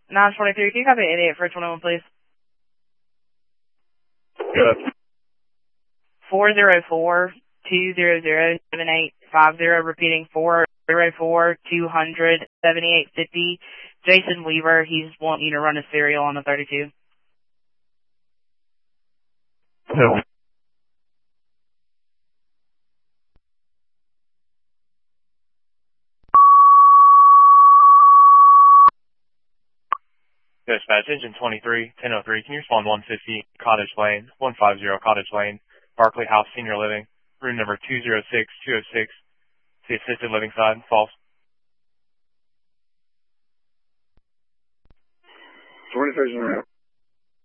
923, can you copy 88 for 21, please? Good. 404-200-7850, repeating 404-200-7850. Jason Weaver, he's wanting you to run a serial on the 32. No. Dispatch, engine 23, 1003, can you respond 150, Cottage Lane, 150 Cottage Lane, Barclay House Senior Living, room number 206-206, the assisted living side, false. 23's in the room.